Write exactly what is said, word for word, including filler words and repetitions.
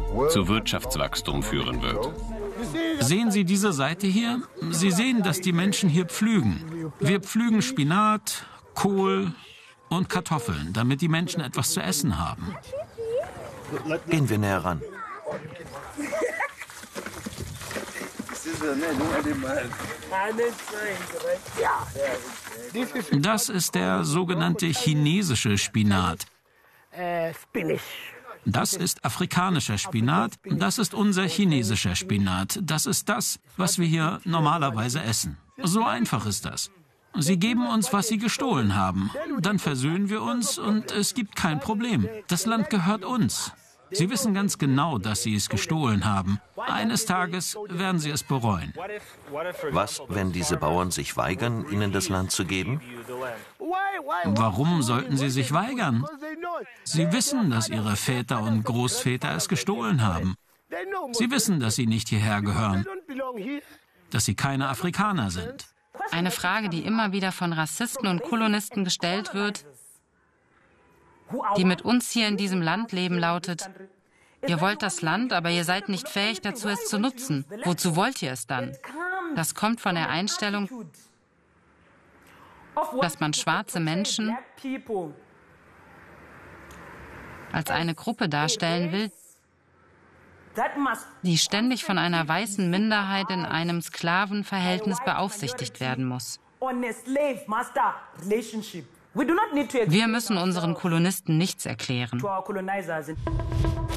zu Wirtschaftswachstum führen wird. Sehen Sie diese Seite hier? Sie sehen, dass die Menschen hier pflügen. Wir pflügen Spinat, Kohl und Kartoffeln, damit die Menschen etwas zu essen haben. Gehen wir näher ran. Das ist der sogenannte chinesische Spinat. Das ist afrikanischer Spinat, das ist unser chinesischer Spinat. Das ist das, was wir hier normalerweise essen. So einfach ist das. Sie geben uns, was sie gestohlen haben. Dann versöhnen wir uns und es gibt kein Problem. Das Land gehört uns. Sie wissen ganz genau, dass sie es gestohlen haben. Eines Tages werden sie es bereuen. Was, wenn diese Bauern sich weigern, ihnen das Land zu geben? Warum sollten sie sich weigern? Sie wissen, dass ihre Väter und Großväter es gestohlen haben. Sie wissen, dass sie nicht hierher gehören, dass sie keine Afrikaner sind. Eine Frage, die immer wieder von Rassisten und Kolonisten gestellt wird, die mit uns hier in diesem Land leben, lautet: Ihr wollt das Land, aber ihr seid nicht fähig dazu, es zu nutzen. Wozu wollt ihr es dann? Das kommt von der Einstellung, dass man schwarze Menschen als eine Gruppe darstellen will, die ständig von einer weißen Minderheit in einem Sklavenverhältnis beaufsichtigt werden muss. Wir müssen unseren Kolonisten nichts erklären.